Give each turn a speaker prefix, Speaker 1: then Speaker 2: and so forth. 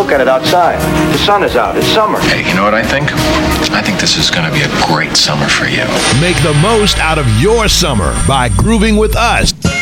Speaker 1: Look at it outside. The sun is out. It's summer.
Speaker 2: Hey, you know what I think? I think this is going to be a great summer for you.
Speaker 3: Make the most out of your summer by grooving with us.